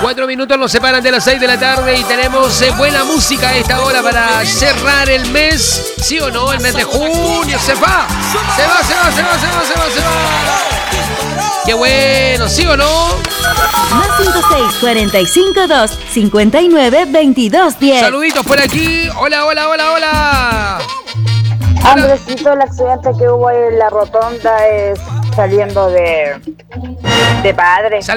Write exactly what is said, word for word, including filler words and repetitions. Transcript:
Cuatro minutos nos separan de las seis de la tarde y tenemos eh, buena música a esta hora para cerrar el mes. ¿Sí o no? El mes de junio se va. Se va, se va, se va, se va, se va, se va. Qué bueno, ¿sí o no? Más cinco seis, cuarenta y cinco dos, cincuenta y nueve, veintidós, diez. Saluditos por aquí. Hola, hola, hola, hola. Andresito, el accidente que hubo en la rotonda es saliendo de, de Padre.